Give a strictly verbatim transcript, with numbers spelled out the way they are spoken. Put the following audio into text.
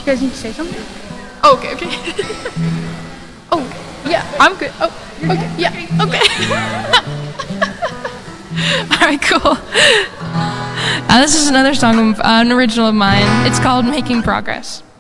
You guys need to say something? Oh, okay, okay. Oh, yeah, I'm good. Oh, okay, yeah, okay. All right, cool. Uh, this is another song, of, uh, an original of mine. It's called Making Progress.